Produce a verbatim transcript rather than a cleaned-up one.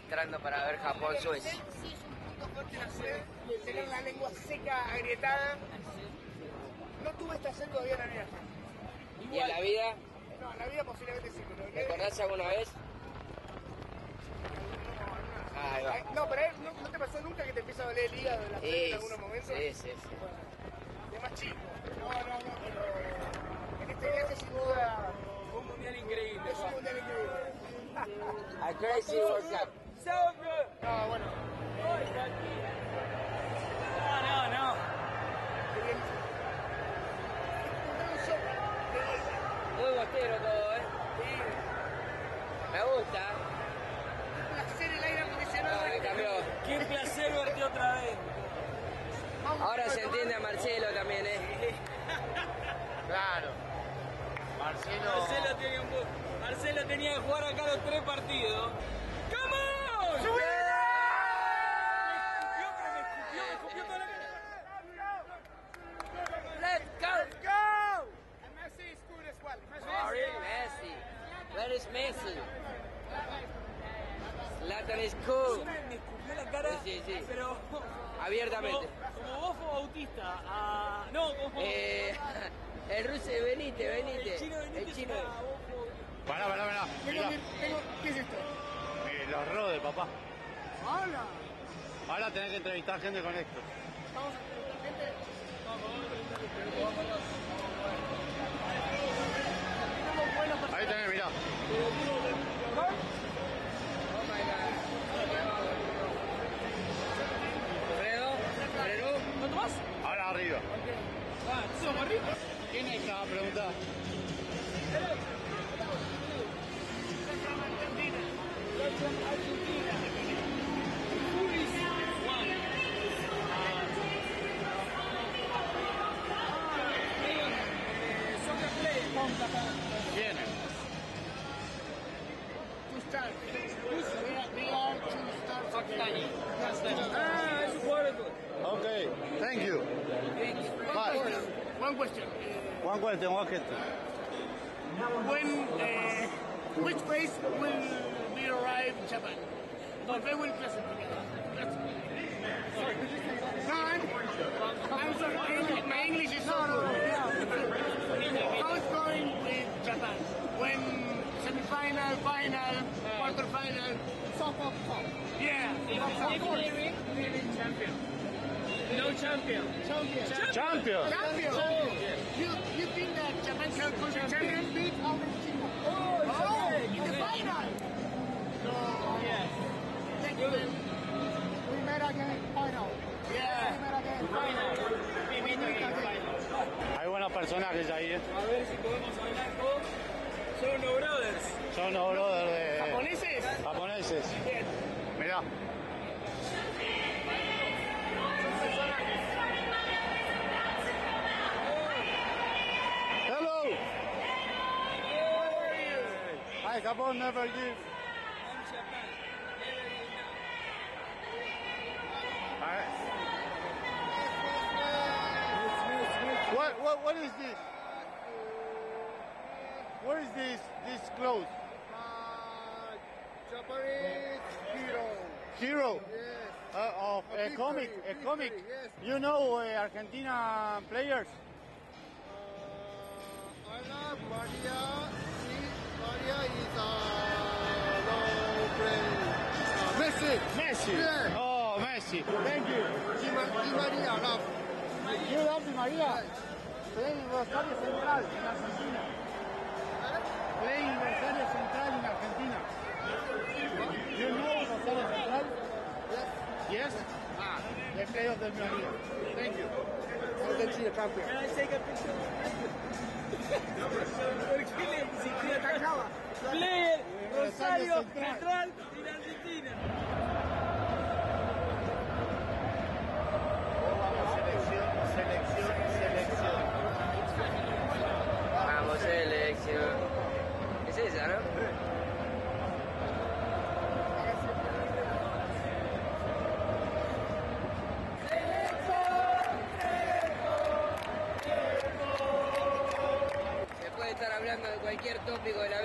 entrando para ver Japón-Suecia. Sí, es un punto fuerte la sed, tener la lengua seca, agrietada. No tuve esta sed todavía en la vida. ¿Y en la vida? No, en la vida posiblemente sí, pero... ¿Me acordás alguna vez? Ah, ahí va. No, pero ¿no, ¿no te pasó nunca que te empieza a doler el hígado de la frente en algunos momentos? Sí, sí, sí. Bueno, de más chico. No, no, no, pero... En este viaje sin duda... Un mundial increíble. Es un mundial increíble. A crazy World Cup. So good. No, bueno. No, no, no. Muy bostero todo, ¿eh? Sí. Me gusta. Placer el aire acondicionado. No, que cambió. Qué placer verte otra vez. Ahora se entiende a Marcelo también, ¿eh? Claro. Marcelo. Marcelo tenía, un... Marcelo tenía que jugar acá los tres partidos. ¡Come on! ¡Subí! Let's go! Let's go! And Messi is good as well. Sorry, Messi. Where is Messi? Zlatan is cool. Me escupió la cara, Sí, sí, sí. pero... Abiertamente. Como, como Bofo Bautista. Ah, no, como... Eh, el ruso, venite, venite. El chino Benítez. El chino. a Bofo. Pará, pará, pará. Tengo, Mirá. tengo, ¿qué es esto? Eh, los rodes, papá. Hola. Ahora tenés que entrevistar gente con esto. Vamos a entrevistar gente. Ahí tenés, mirá. Fredo, Fredo. ¿Cuánto más? Ahora arriba. Ah, ¿somos arriba? ¿Quién es esta pregunta? ¿Quién es? Two stars. We are, we are two stars. Pakistani. Ah, es un jugador de fútbol. Okay, thank you. Bye. One question. One question, one question. When, uh, which place will we arrive in Japan? Or they will classify? No, I'm, I'm sorry. My English, my English is so good. How it's going with Japan? When semi-final, final, quarter-final? Top, top. Yeah. Champion. No champion. Champion. Champion. Champion. You, you think that Japan can be champion? Beat Argentina. Oh, it's Oh, okay. in the final. No. Yes. Thank you. We met again final. Yeah. We met again Final. We meet again final. Hay buenos personajes ahí, ¿eh? A ver si podemos hablar con... Son los brothers. Son los brothers de... ¿Japoneses? Japoneses. Bien. Mirá. Hello. How are you? Hi, Japón never give. I'm Japan. What what what is this? What is this this clothes? Uh, Japanese hero. Hero Yes. uh, of a, A comic, victory, a comic. victory, yes. You know uh, Argentina players? Uh, I love Maria. She, Maria is a long friend. Uh, Messi. Messi. Yeah. Oh, Messi. Thank you. Di, Ma- Di Maria love. You love Di Maria? Playing in Rosario Central in Argentina. Playing in Rosario Central in Argentina. You know Rosario Central? Yes. Yes? Ah, the play of Di Maria. Thank you. You can see the champion. Can I take a picture? ¿Por qué le insistí Atacaba. Player, Rosario Central. Central y la Argentina. Selección, selección, selección. Vamos, selección. Es esa, ¿no? Se puede estar hablando de cualquier tópico de la